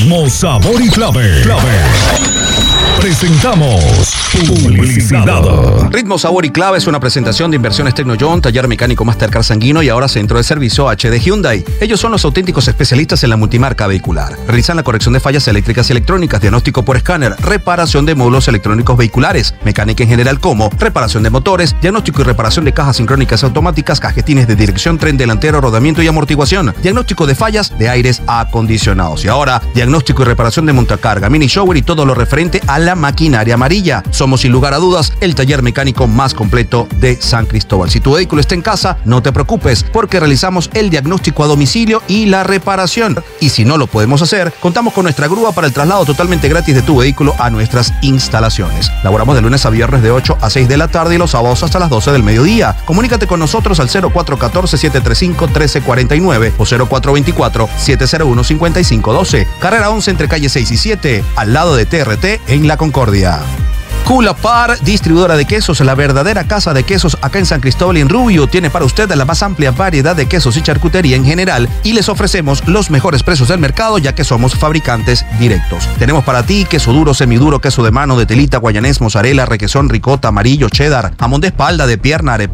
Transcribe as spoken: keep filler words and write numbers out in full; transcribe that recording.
Ritmo, sabor y clave. Clave. Presentamos publicidad. Ritmo, sabor y clave es una presentación de Inversiones Tecnoyon, taller mecánico Mastercard Sanguino y ahora centro de servicio H D Hyundai. Ellos son los auténticos especialistas en la multimarca vehicular. Realizan la corrección de fallas eléctricas y electrónicas, diagnóstico por escáner, reparación de módulos electrónicos vehiculares, mecánica en general como reparación de motores, diagnóstico y reparación de cajas sincrónicas automáticas, cajetines de dirección, tren delantero, rodamiento y amortiguación, diagnóstico de fallas de aires acondicionados. Y ahora, diagnóstico y reparación de montacarga, mini shower y todo lo referente a la maquinaria amarilla. Somos sin lugar a dudas el taller mecánico más completo de San Cristóbal. Si tu vehículo está en casa, no te preocupes porque realizamos el diagnóstico a domicilio y la reparación. Y si no lo podemos hacer, contamos con nuestra grúa para el traslado totalmente gratis de tu vehículo a nuestras instalaciones. Laboramos de lunes a viernes de ocho a seis de la tarde y los sábados hasta las doce del mediodía. Comunícate con nosotros al cero cuatro uno cuatro, siete tres cinco, uno tres cuatro nueve o cero cuatro dos cuatro, siete cero uno, cinco cinco uno dos. Carrera once entre calle seis y siete, al lado de T R T en La Concordia. Culapar, distribuidora de quesos, la verdadera casa de quesos acá en San Cristóbal y en Rubio, tiene para usted la más amplia variedad de quesos y charcutería en general y les ofrecemos los mejores precios del mercado ya que somos fabricantes directos. Tenemos para ti queso duro, semiduro, queso de mano, de telita, guayanés, mozzarella, requesón, ricota, amarillo, cheddar, jamón de espalda, de pierna, arepa